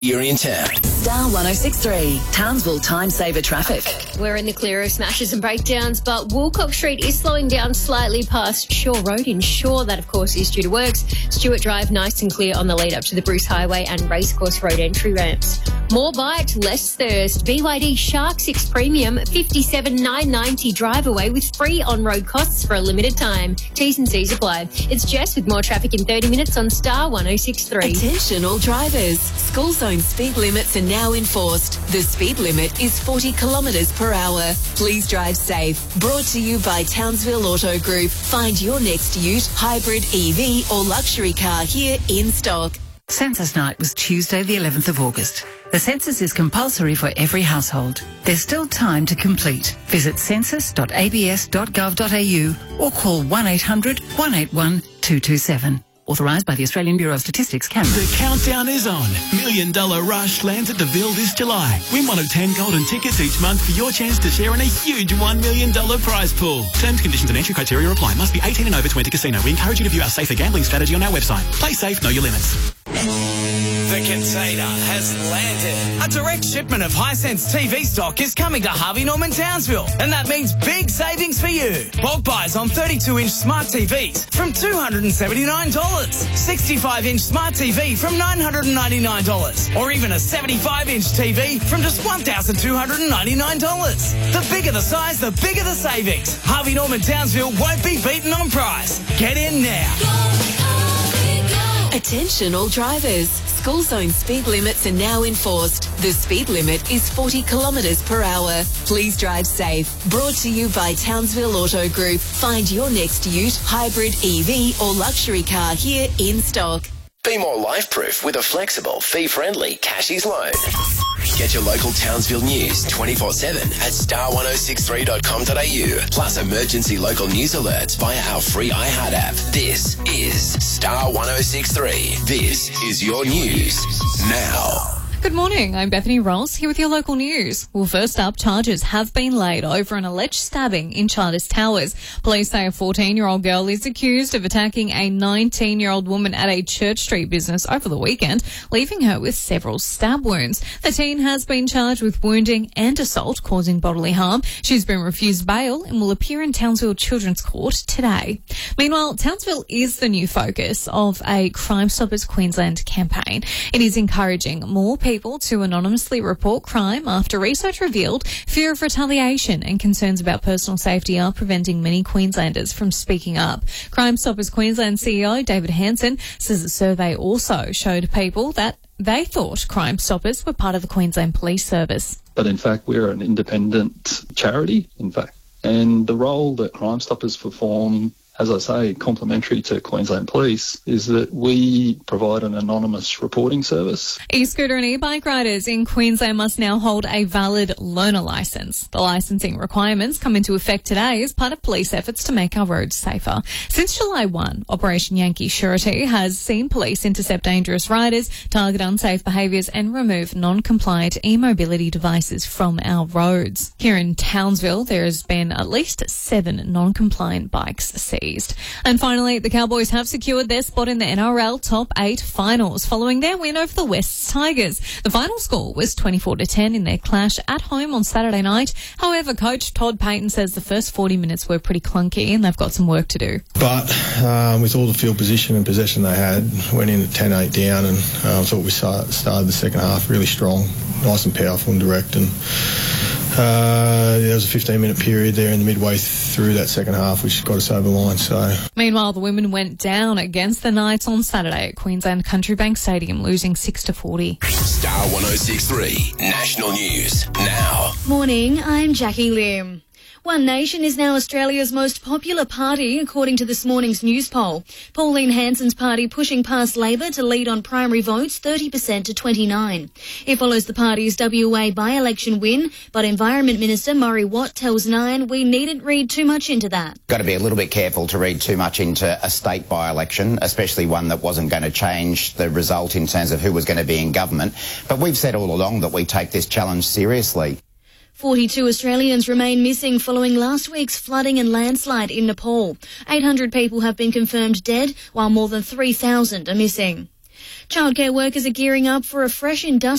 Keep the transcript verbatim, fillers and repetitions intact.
You're in town. Star one oh six three, Townsville Time Saver Traffic. We're in the clear of smashes and breakdowns, but Woolcock Street is slowing down slightly past Shaw Road in Shaw. That, of course, is due to works. Stewart Drive, nice and clear on the lead up to the Bruce Highway and Racecourse Road entry ramps. More bite, less thirst. B Y D Shark six Premium, fifty-seven nine ninety drive away with free on-road costs for a limited time. T's and C's apply. It's Jess with more traffic in thirty minutes on Star one oh six three. Attention all drivers. School zone speed limits are now enforced. The speed limit is forty kilometres per hour. Please drive safe. Brought to you by Townsville Auto Group. Find your next ute, hybrid, E V or luxury car here in stock. Census night was Tuesday the eleventh of August. The census is compulsory for every household. There's still time to complete. Visit census dot a b s dot gov dot a u or call one eight hundred one eight one two two seven. Authorised by the Australian Bureau of Statistics, Canberra. The countdown is on. Million Dollar Rush lands at the Ville this July. Win one of ten golden tickets each month for your chance to share in a huge one million dollars prize pool. Terms, conditions and entry criteria apply. Must be eighteen and over to enter casino. We encourage you to view our safer gambling strategy on our website. Play safe, know your limits. The container has landed. A direct shipment of Hisense T V stock is coming to Harvey Norman Townsville, and that means big savings for you. Bulk buys on thirty-two inch smart T Vs from two hundred seventy-nine dollars, sixty-five inch smart T V from nine hundred ninety-nine dollars, or even a seventy-five inch T V from just one thousand two hundred ninety-nine dollars. The bigger the size, the bigger the savings. Harvey Norman Townsville won't be beaten on price. Get in now. Attention all drivers. School zone speed limits are now enforced. The speed limit is forty kilometres per hour. Please drive safe. Brought to you by Townsville Auto Group. Find your next ute, hybrid, E V or luxury car here in stock. Be more life-proof with a flexible, fee-friendly Cashies loan. Get your local Townsville news twenty-four seven at star one oh six three dot com dot a u. Plus emergency local news alerts via our free iHeart app. This is Star one oh six three. This is your news now. Good morning, I'm Bethany Ross here with your local news. Well, first up, charges have been laid over an alleged stabbing in Charters Towers. Police say a fourteen-year-old girl is accused of attacking a nineteen-year-old woman at a Church Street business over the weekend, leaving her with several stab wounds. The teen has been charged with wounding and assault causing bodily harm. She's been refused bail and will appear in Townsville Children's Court today. Meanwhile, Townsville is the new focus of a Crime Stoppers Queensland campaign. It is encouraging more people people to anonymously report crime after research revealed fear of retaliation and concerns about personal safety are preventing many Queenslanders from speaking up. Crime Stoppers Queensland C E O David Hanson says the survey also showed people that they thought Crime Stoppers were part of the Queensland Police Service. But in fact, we're an independent charity, in fact. And the role that Crime Stoppers perform, as I say, complementary to Queensland Police, is that we provide an anonymous reporting service. E-scooter and e-bike riders in Queensland must now hold a valid learner licence. The licensing requirements come into effect today as part of police efforts to make our roads safer. Since July first, Operation Yankee Surety has seen police intercept dangerous riders, target unsafe behaviours and remove non-compliant e-mobility devices from our roads. Here in Townsville, there has been at least seven non-compliant bikes seized. And finally, the Cowboys have secured their spot in the N R L Top eight finals following their win over the Wests Tigers. The final score was twenty-four to ten in their clash at home on Saturday night. However, coach Todd Payton says the first forty minutes were pretty clunky and they've got some work to do. But um, with all the field position and possession they had, went in at ten eight down, and I um, thought we start, started the second half really strong, nice and powerful and direct. And Uh, there was a fifteen minute period there in the midway through that second half which got us over the line. So, meanwhile, the women went down against the Knights on Saturday at Queensland Country Bank Stadium, losing six to forty. Star one oh six three National News now. Morning, I'm Jackie Lim. One Nation is now Australia's most popular party, according to this morning's news poll. Pauline Hanson's party pushing past Labor to lead on primary votes thirty percent to twenty-nine. It follows the party's W A by-election win, but Environment Minister Murray Watt tells Nine we needn't read too much into that. Got to be a little bit careful to read too much into a state by-election, especially one that wasn't going to change the result in terms of who was going to be in government. But we've said all along that we take this challenge seriously. forty-two Australians remain missing following last week's flooding and landslide in Nepal. eight hundred people have been confirmed dead, while more than three thousand are missing. Childcare workers are gearing up for a fresh industrial